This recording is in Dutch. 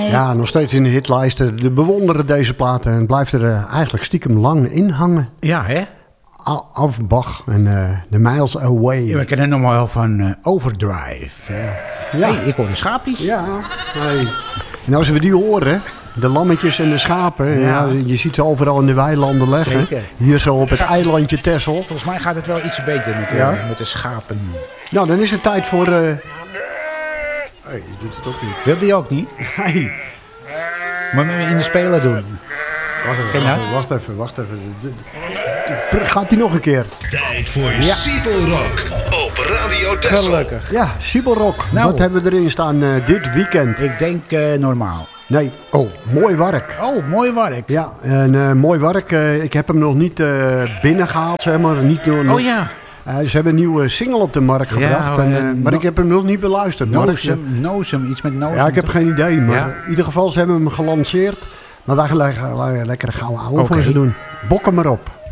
Ja, nog steeds in de hitlijsten. De bewonderen deze platen en blijft er eigenlijk stiekem lang in hangen. Ja, hè? Afbach en The Miles Away. Ja, we kennen nog wel van Overdrive. Ja. Hey, ik hoor de schaapjes. Ja, hey. En als we die horen, de lammetjes en de schapen, ja, je ziet ze overal in de weilanden leggen. Zeker. Hier zo op het eilandje Texel. Volgens mij gaat het wel iets beter met de schapen. Nou, dan is het tijd voor... Hey, je doet het ook niet. Wil die ook niet? Hey. Moet je in de speler doen. Wacht even. Gaat hij nog een keer? Tijd voor Siebelrock op Radio Texel. Gelukkig. Ja, Siebelrock. Nou. Wat hebben we erin staan dit weekend? Ik denk normaal. Nee, mooi werk. Oh, mooi werk. Ja, en mooi werk. Ik heb hem nog niet binnengehaald, zeg maar. Niet door, Oh ja. ze hebben een nieuwe single op de markt gebracht, maar ik heb hem nog niet beluisterd. Nosum, iets met Nosum. Ja, ik heb geen idee, maar Ja? in ieder geval, ze hebben hem gelanceerd. Maar wij gaan lekker gouden ouwe voor ze doen. Bok hem maar op.